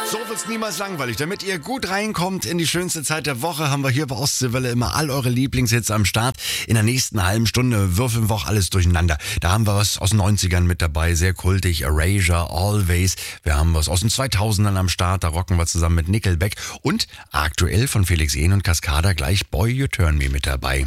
So wird's niemals langweilig. Damit ihr gut reinkommt in die schönste Zeit der Woche, haben wir hier bei Ostseewelle immer all eure Lieblingshits am Start. In der nächsten halben Stunde würfeln wir auch alles durcheinander. Da haben wir was aus den 90ern mit dabei, sehr kultig, Erasure, Always. Wir haben was aus den 2000ern am Start, da rocken wir zusammen mit Nickelback. Und aktuell von Felix Jähn und Cascada gleich Boy You Turn Me mit dabei.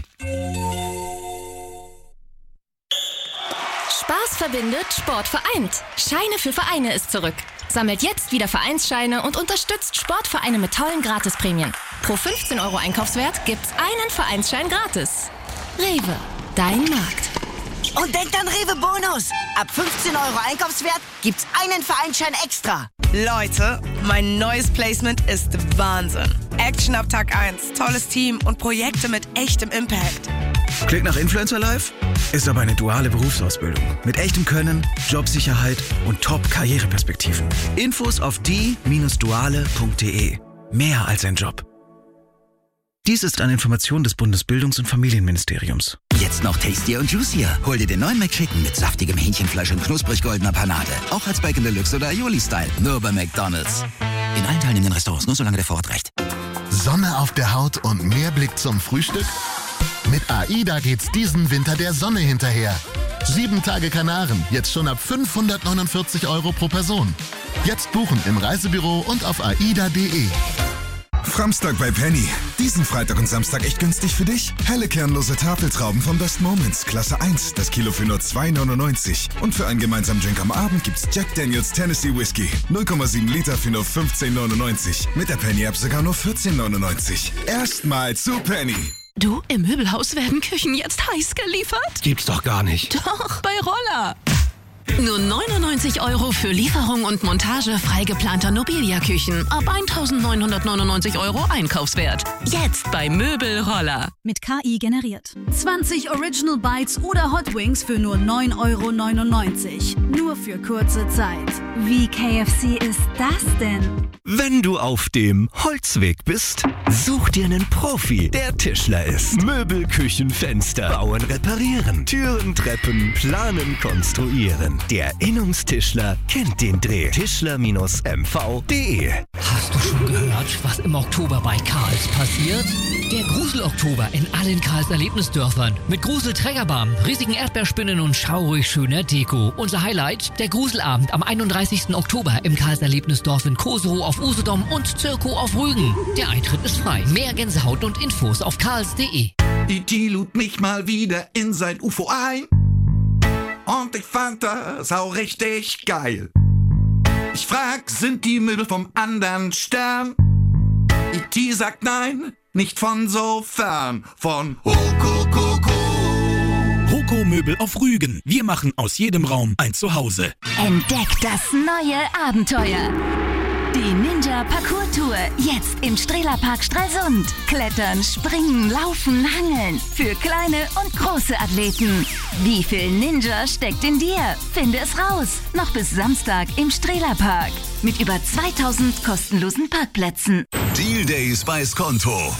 Spaß verbindet, Sport vereint. Scheine für Vereine ist zurück. Sammelt jetzt wieder Vereinsscheine und unterstützt Sportvereine mit tollen Gratisprämien. Pro 15 € Einkaufswert gibt's einen Vereinsschein gratis. Rewe, dein Markt. Und denkt an Rewe Bonus. Ab 15 € Einkaufswert gibt's einen Vereinsschein extra. Leute, mein neues Placement ist Wahnsinn. Action ab Tag 1, tolles Team und Projekte mit echtem Impact. Klingt nach Influencer Life? Ist aber eine duale Berufsausbildung. Mit echtem Können, Jobsicherheit und Top-Karriereperspektiven. Infos auf die-duale.de. Mehr als ein Job. Dies ist eine Information des Bundesbildungs- und Familienministeriums. Jetzt noch tastier und juicier. Hol dir den neuen McChicken mit saftigem Hähnchenfleisch und knusprig goldener Panade. Auch als Bacon Deluxe oder Aioli-Style. Nur bei McDonald's. In allen teilnehmenden Restaurants, nur solange der Vorrat reicht. Sonne auf der Haut und mehr Blick zum Frühstück? Mit AIDA geht's diesen Winter der Sonne hinterher. 7 Tage Kanaren, jetzt schon ab 549 € pro Person. Jetzt buchen im Reisebüro und auf aida.de. Framstag bei Penny. Diesen Freitag und Samstag echt günstig für dich. Helle kernlose Tafeltrauben von Best Moments, Klasse 1, das Kilo für nur 2,99. Und für einen gemeinsamen Drink am Abend gibt's Jack Daniels Tennessee Whiskey. 0,7 Liter für nur 15,99. Mit der Penny-App sogar nur 14,99. Erstmal zu Penny. Du, im Möbelhaus werden Küchen jetzt heiß geliefert? Gibt's doch gar nicht. Doch, bei Roller. Nur 99 € für Lieferung und Montage freigeplanter Nobilia-Küchen. Ab 1.999 € Einkaufswert. Jetzt bei Möbelroller. Mit KI generiert. 20 Original Bites oder Hot Wings für nur 9,99 €. Nur für kurze Zeit. Wie KFC ist das denn? Wenn du auf dem Holzweg bist, such dir einen Profi, der Tischler ist. Möbel, Küchen, Fenster, bauen, reparieren, Türen, Treppen, planen, konstruieren. Der Innungstischler kennt den Dreh. Tischler-mv.de. Hast du schon gehört, was im Oktober bei Karls passiert? Der Grusel-Oktober in allen Karls Erlebnisdörfern. Mit Grusel-Trägerbahn, riesigen Erdbeerspinnen und schaurig schöner Deko. Unser Highlight, der Gruselabend am 31. Oktober im Karls Erlebnisdorf in Koserow auf Usedom und Zirko auf Rügen. Der Eintritt ist frei. Mehr Gänsehaut und Infos auf karls.de. Die lud mich mal wieder in sein UFO ein. Und ich fand das auch richtig geil. Ich frag, sind die Möbel vom anderen Stern? E.T. sagt nein, nicht von so fern. Von Hokokoko. Hoko Möbel auf Rügen. Wir machen aus jedem Raum ein Zuhause. Entdeckt das neue Abenteuer. Die Ninja Parkour Tour, jetzt im Strehlerpark Stralsund. Klettern, springen, laufen, hangeln. Für kleine und große Athleten. Wie viel Ninja steckt in dir? Finde es raus. Noch bis Samstag im Strehlerpark. Mit über 2000 kostenlosen Parkplätzen. Deal Days bei Skonto.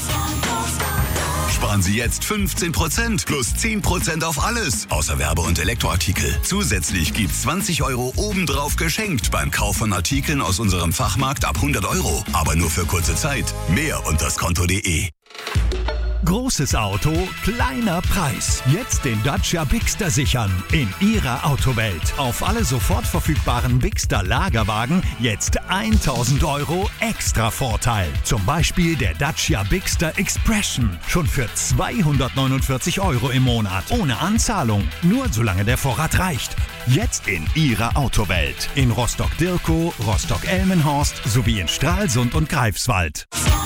Sparen Sie jetzt 15% plus 10% auf alles, außer Werbe- und Elektroartikel. Zusätzlich gibt's 20 € obendrauf geschenkt beim Kauf von Artikeln aus unserem Fachmarkt ab 100 €. Aber nur für kurze Zeit. Mehr unter skonto.de. Großes Auto, kleiner Preis. Jetzt den Dacia Bigster sichern. In Ihrer Autowelt. Auf alle sofort verfügbaren Bigster Lagerwagen jetzt 1.000 € extra Vorteil. Zum Beispiel der Dacia Bigster Expression. Schon für 249 € im Monat. Ohne Anzahlung. Nur solange der Vorrat reicht. Jetzt in Ihrer Autowelt. In Rostock-Dirkow, Rostock-Elmenhorst sowie in Stralsund und Greifswald.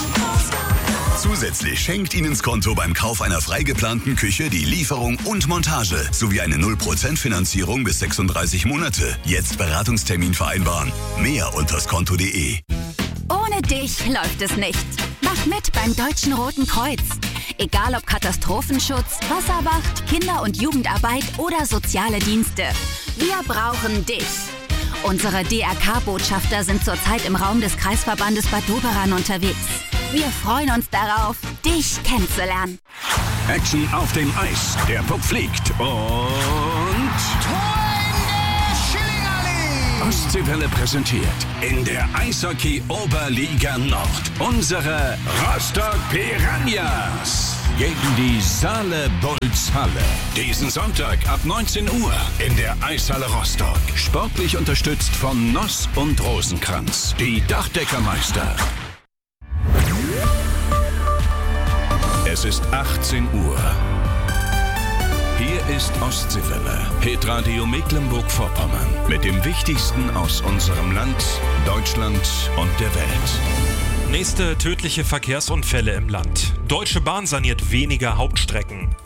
Zusätzlich schenkt Ihnen Skonto beim Kauf einer frei geplanten Küche die Lieferung und Montage sowie eine 0% Finanzierung bis 36 Monate. Jetzt Beratungstermin vereinbaren. Mehr unter skonto.de. Ohne dich läuft es nicht. Mach mit beim Deutschen Roten Kreuz. Egal ob Katastrophenschutz, Wasserwacht, Kinder- und Jugendarbeit oder soziale Dienste. Wir brauchen dich. Unsere DRK-Botschafter sind zurzeit im Raum des Kreisverbandes Bad Doberan unterwegs. Wir freuen uns darauf, dich kennenzulernen. Action auf dem Eis. Der Puck fliegt und... Tor in der Schillingallee! Ostseewelle präsentiert in der Eishockey-Oberliga Nord unsere Rostock Piranhas gegen die Saale Bulls Halle. Diesen Sonntag ab 19 Uhr in der Eishalle Rostock. Sportlich unterstützt von Noss und Rosenkranz, die Dachdeckermeister. Es ist 18 Uhr. Hier ist Ostseewelle, Hitradio Mecklenburg-Vorpommern. Mit dem Wichtigsten aus unserem Land, Deutschland und der Welt. Nächste tödliche Verkehrsunfälle im Land. Deutsche Bahn saniert weniger Hauptstrecken.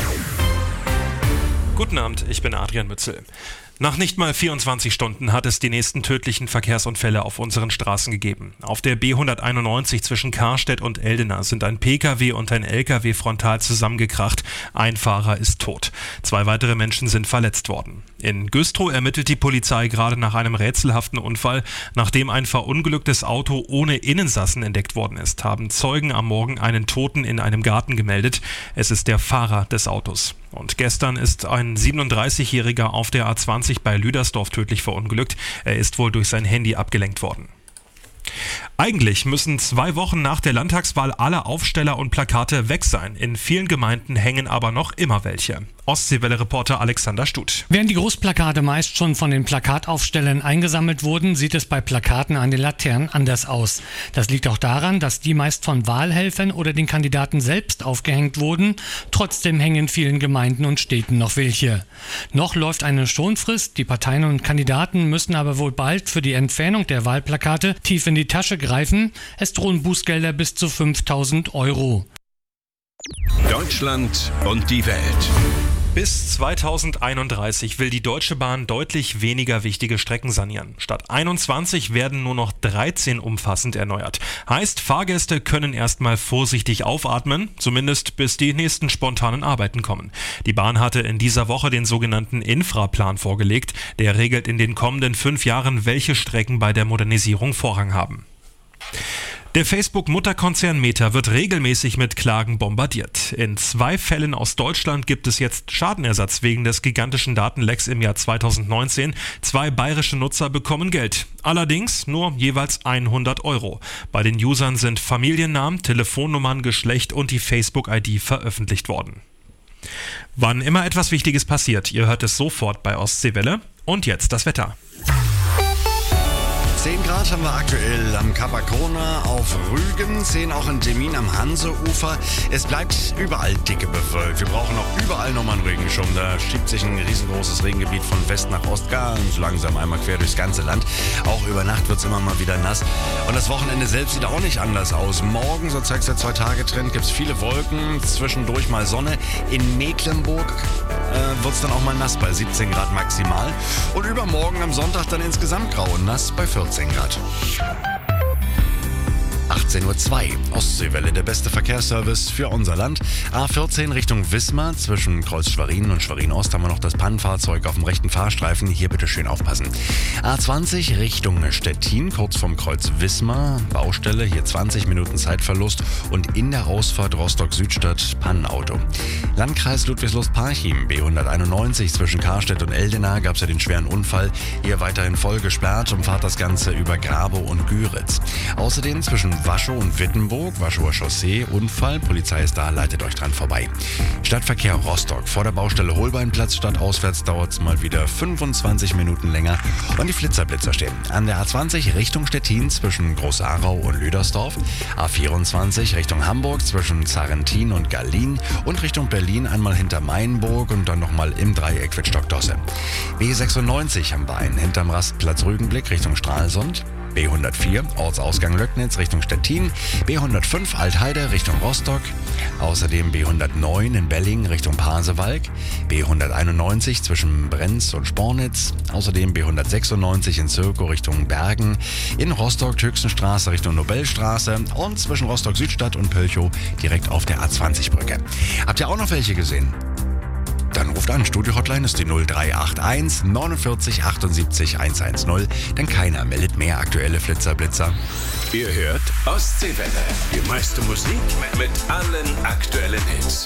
Guten Abend, ich bin Adrian Mützel. Nach nicht mal 24 Stunden hat es die nächsten tödlichen Verkehrsunfälle auf unseren Straßen gegeben. Auf der B191 zwischen Karstedt und Eldena sind ein Pkw und ein Lkw frontal zusammengekracht. Ein Fahrer ist tot. 2 weitere Menschen sind verletzt worden. In Güstrow ermittelt die Polizei gerade nach einem rätselhaften Unfall. Nachdem ein verunglücktes Auto ohne Innensassen entdeckt worden ist, haben Zeugen am Morgen einen Toten in einem Garten gemeldet. Es ist der Fahrer des Autos. Und gestern ist ein 37-Jähriger auf der A20 bei Lüdersdorf tödlich verunglückt. Er ist wohl durch sein Handy abgelenkt worden. Eigentlich müssen 2 Wochen nach der Landtagswahl alle Aufsteller und Plakate weg sein. In vielen Gemeinden hängen aber noch immer welche. Ostseewelle-Reporter Alexander Stuth. Während die Großplakate meist schon von den Plakataufstellern eingesammelt wurden, sieht es bei Plakaten an den Laternen anders aus. Das liegt auch daran, dass die meist von Wahlhelfern oder den Kandidaten selbst aufgehängt wurden. Trotzdem hängen in vielen Gemeinden und Städten noch welche. Noch läuft eine Schonfrist. Die Parteien und Kandidaten müssen aber wohl bald für die Entfernung der Wahlplakate tief in die Tasche greifen. Es drohen Bußgelder bis zu 5.000 €. Deutschland und die Welt. Bis 2031 will die Deutsche Bahn deutlich weniger wichtige Strecken sanieren. Statt 21 werden nur noch 13 umfassend erneuert. Heißt, Fahrgäste können erstmal vorsichtig aufatmen, zumindest bis die nächsten spontanen Arbeiten kommen. Die Bahn hatte in dieser Woche den sogenannten Infraplan vorgelegt. Der regelt in den kommenden 5 Jahren, welche Strecken bei der Modernisierung Vorrang haben. Der Facebook-Mutterkonzern Meta wird regelmäßig mit Klagen bombardiert. In 2 Fällen aus Deutschland gibt es jetzt Schadenersatz wegen des gigantischen Datenlecks im Jahr 2019. 2 bayerische Nutzer bekommen Geld. Allerdings nur jeweils 100 €. Bei den Usern sind Familiennamen, Telefonnummern, Geschlecht und die Facebook-ID veröffentlicht worden. Wann immer etwas Wichtiges passiert, ihr hört es sofort bei Ostseewelle. Und jetzt das Wetter. 10 Grad haben wir aktuell am Kap Arkona auf Rügen, 10 auch in Demmin am Hanseufer. Es bleibt überall dicke bewölkt. Wir brauchen auch überall nochmal einen Regenschirm. Da schiebt sich ein riesengroßes Regengebiet von West nach Ost ganz langsam einmal quer durchs ganze Land. Auch über Nacht wird es immer mal wieder nass. Und das Wochenende selbst sieht auch nicht anders aus. Morgen, so zeigt der 2-Tage-Trend, gibt es viele Wolken, zwischendurch mal Sonne. In Mecklenburg wird es dann auch mal nass bei 17 Grad maximal. Und übermorgen am Sonntag dann insgesamt grau und nass bei 14 Grad. 18:02 Uhr. Ostseewelle, der beste Verkehrsservice für unser Land. A14 Richtung Wismar. Zwischen Kreuz Schwerin und Schwerin-Ost haben wir noch das Pannenfahrzeug auf dem rechten Fahrstreifen. Hier bitte schön aufpassen. A20 Richtung Stettin, kurz vom Kreuz Wismar. Baustelle, hier 20 Minuten Zeitverlust. Und in der Ausfahrt Rostock-Südstadt Pannenauto. Landkreis Ludwigslust-Parchim, B191 zwischen Karstedt und Eldena gab es ja den schweren Unfall. Hier weiterhin voll gesperrt. Umfahrt das Ganze über Grabow und Güritz. Außerdem zwischen Waschow und Wittenburg, Waschower Chaussee, Unfall, Polizei ist da, leitet euch dran vorbei. Stadtverkehr Rostock, vor der Baustelle Holbeinplatz, stadtauswärts dauert es mal wieder 25 Minuten länger und die Blitzerblitzer stehen. An der A20 Richtung Stettin zwischen Groß-Aarau und Lüdersdorf, A24 Richtung Hamburg zwischen Zarrentin und Gallien und Richtung Berlin einmal hinter Mainburg und dann nochmal im Dreieck Wittstock-Dosse. B96 haben wir einen hinterm Rastplatz Rügenblick Richtung Stralsund. B104 Ortsausgang Löcknitz Richtung Stettin, B105 Altheide Richtung Rostock, außerdem B109 in Belling Richtung Pasewalk, B191 zwischen Brenz und Spornitz, außerdem B196 in Zirkow Richtung Bergen, in Rostock Tüxenstraße Richtung Nobelstraße und zwischen Rostock Südstadt und Pölchow direkt auf der A20-Brücke. Habt ihr auch noch welche gesehen? Dann ruft an, Studio-Hotline ist die 0381 49 78 110, denn keiner meldet mehr aktuelle Flitzer-Blitzer. Ihr hört Ostseewelle, die meiste Musik mit allen aktuellen Hits.